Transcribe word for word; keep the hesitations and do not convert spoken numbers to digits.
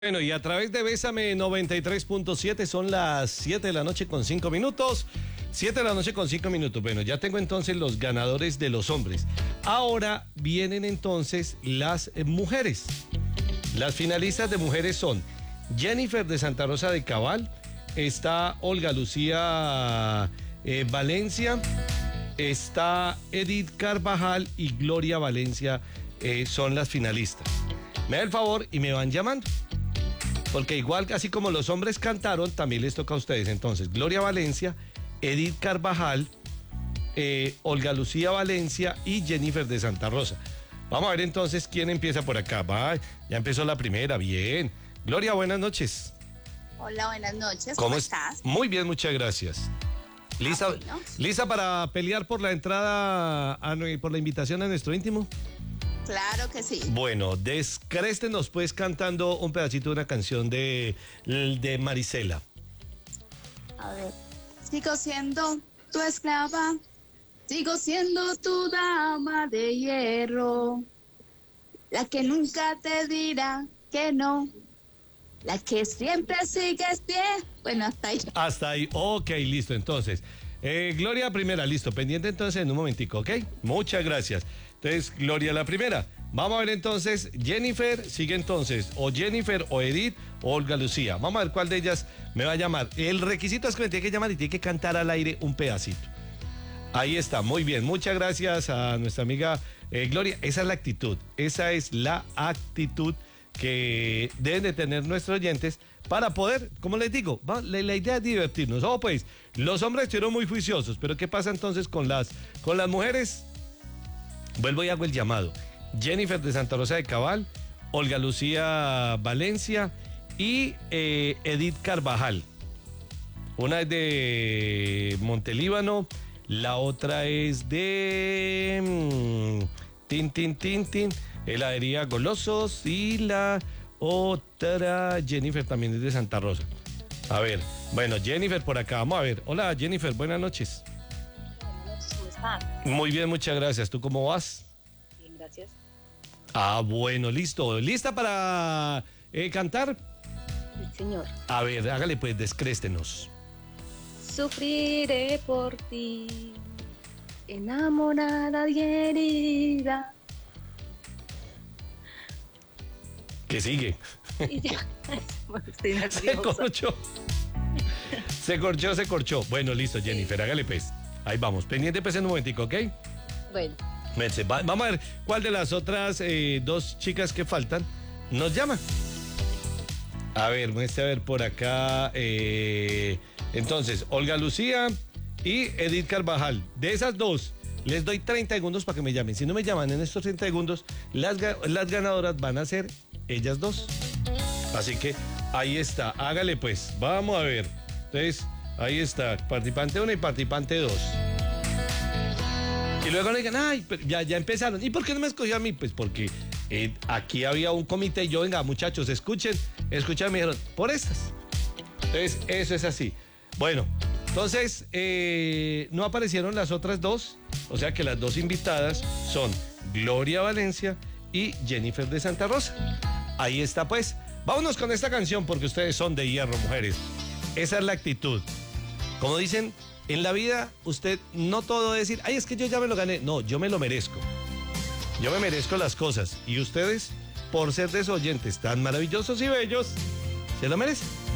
Bueno, y a través de Bésame noventa y tres punto siete son las siete de la noche con cinco minutos. siete de la noche con cinco minutos. Bueno, ya tengo entonces los ganadores de los hombres. Ahora vienen entonces las eh, mujeres. Las finalistas de mujeres son Jennifer de Santa Rosa de Cabal, está Olga Lucía eh, Valencia, está Edith Carvajal y Gloria Valencia eh, son las finalistas. Me da el favor y me van llamando. Porque igual, así como los hombres cantaron, también les toca a ustedes. Entonces, Gloria Valencia, Edith Carvajal, eh, Olga Lucía Valencia y Jennifer de Santa Rosa. Vamos a ver entonces quién empieza por acá. Va, ya empezó la primera, bien. Gloria, buenas noches. Hola, buenas noches. ¿Cómo, ¿Cómo es? estás? Muy bien, muchas gracias. ¿Lista, Ah, bueno. ¿Lista para pelear por la entrada, a, por la invitación a nuestro íntimo? Claro que sí. Bueno, descréstenos pues cantando un pedacito de una canción de, de Marisela. A ver. Sigo siendo tu esclava, sigo siendo tu dama de hierro, la que nunca te dirá que no, la que siempre sigues pie. Bueno, hasta ahí. Hasta ahí, ok, listo, entonces. Eh, Gloria primera, listo, pendiente entonces en un momentico, ¿ok? Muchas gracias. Entonces, Gloria la primera. Vamos a ver entonces, Jennifer, sigue entonces, o Jennifer, o Edith, o Olga Lucía. Vamos a ver cuál de ellas me va a llamar. El requisito es que me tiene que llamar y tiene que cantar al aire un pedacito. Ahí está, muy bien. Muchas gracias a nuestra amiga eh, Gloria. Esa es la actitud, esa es la actitud que deben de tener nuestros oyentes para poder, como les digo, va, la, la idea es divertirnos. Oh, pues, los hombres estuvieron muy juiciosos, pero ¿qué pasa entonces con las, con las mujeres? Vuelvo y hago el llamado. Jennifer de Santa Rosa de Cabal, Olga Lucía Valencia y eh, Edith Carvajal. Una es de Montelíbano, la otra es de mmm, Tin Tin Tin Tin, heladería Golosos, y la otra Jennifer también es de Santa Rosa. A ver, bueno, Jennifer por acá, vamos a ver. Hola Jennifer, buenas noches. ¿Cómo están? Muy bien, muchas gracias. ¿Tú cómo vas? Bien, gracias. Ah, bueno, listo. ¿Lista para eh, cantar? Sí, señor. A ver, hágale pues, descréstenos. Sufriré por ti, enamorada y herida. ¿Qué sigue? Y ya, estoy Se nerviosa. corchó. Se corchó, se corchó. Bueno, listo, Jennifer, hágale pues. Ahí vamos. Pendiente pues en un momentico, ¿ok? Bueno, Vence, va- vamos a ver cuál de las otras eh, dos chicas que faltan nos llama. A ver, muestre a ver por acá. eh, entonces, Olga Lucía y Edith Carvajal. De esas dos, les doy treinta segundos para que me llamen. Si no me llaman en estos treinta segundos, las, ga- las ganadoras van a ser ellas dos. Así que ahí está, hágale pues. Vamos a ver. Entonces, ahí está, participante uno y participante dos. Y luego le digan, ay, pero ya, ya empezaron. ¿Y por qué no me escogió a mí? Pues porque eh, aquí había un comité y yo, venga, muchachos, escuchen, escuchen, me dijeron, por estas. Entonces, eso es así. Bueno, entonces, eh, no aparecieron las otras dos, o sea que las dos invitadas son Gloria Valencia y Jennifer de Santa Rosa. Ahí está, pues. Vámonos con esta canción porque ustedes son de hierro, mujeres. Esa es la actitud. Como dicen, en la vida usted no todo es decir, ay, es que yo ya me lo gané. No, yo me lo merezco. Yo me merezco las cosas. Y ustedes, por ser de esos oyentes tan maravillosos y bellos, se lo merecen.